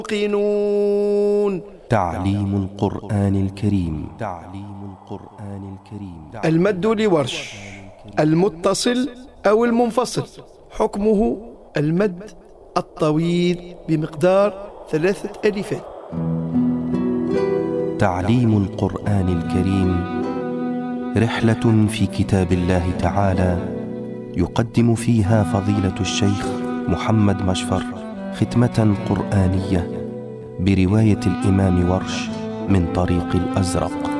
موقنون. تعليم القرآن الكريم. تعليم القرآن الكريم. المد لورش المتصل أو المنفصل، حكمه المد الطويل بمقدار 3 ألفات. تعليم القرآن الكريم رحلة في كتاب الله تعالى، يقدم فيها فضيلة الشيخ محمد مشفر ختمة قرآنية برواية الإمام ورش من طريق الأزرق.